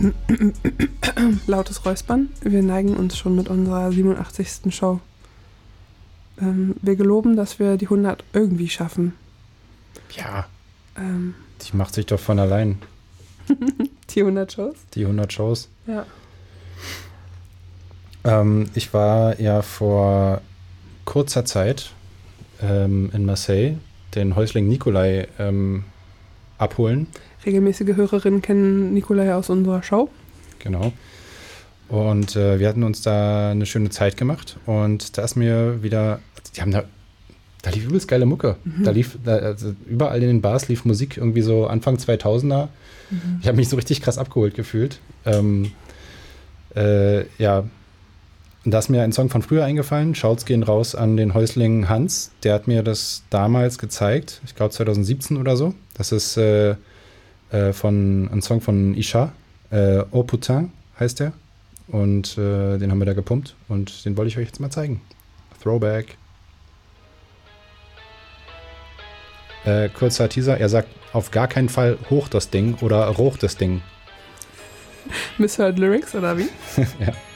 Lautes Räuspern. Wir neigen uns schon mit unserer 87. Show. Wir geloben, dass wir die 100 irgendwie schaffen. Ja, die macht sich doch von allein. Die 100 Shows? Die 100 Shows. Ja. Ich war ja vor kurzer Zeit in Marseille den Häusling Nikolai abholen. Regelmäßige Hörerinnen kennen Nikolai aus unserer Show. Genau. Und wir hatten uns da eine schöne Zeit gemacht. Und da ist mir wieder, da lief übelst geile Mucke. Also überall in den Bars lief Musik irgendwie so Anfang 2000er. Ich habe mich so richtig krass abgeholt gefühlt. Ja. Und da ist mir ein Song von früher eingefallen. Shouts gehen raus an den Häusling Hans. Der hat mir das damals gezeigt. Ich glaube 2017 oder so. Das ist ein Song von Isha. Oh Putain heißt der. Und den haben wir da gepumpt. Und den wollte ich euch jetzt mal zeigen. Throwback. Kurzer Teaser. Er sagt auf gar keinen Fall hoch das Ding oder roch das Ding. Misheard Lyrics oder wie? Ja.